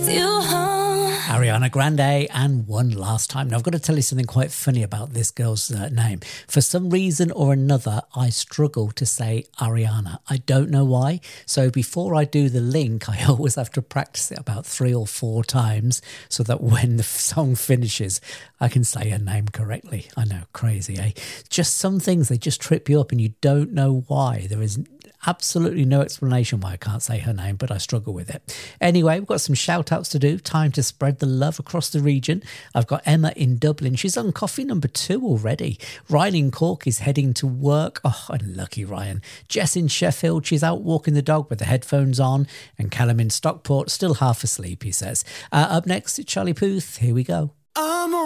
Ariana Grande, and One Last Time. Now, I've got to tell you something quite funny about this girl's name. For some reason or another, I struggle to say Ariana. I don't know why. So before I do the link, I always have to practice it about 3 or 4 times so that when the song finishes, I can say her name correctly. I know, crazy, eh? Just some things, they just trip you up and you don't know why. There is absolutely no explanation why I can't say her name, but I struggle with it. Anyway, we've got some shout outs to do. Time to spread the love across the region. I've got Emma in Dublin. She's on coffee number 2 already. Ryan in Cork is heading to work. Oh, unlucky Ryan. Jess in Sheffield. She's out walking the dog with the headphones on. And Callum in Stockport, still half asleep, he says. Up next, Charlie Puth. Here we go.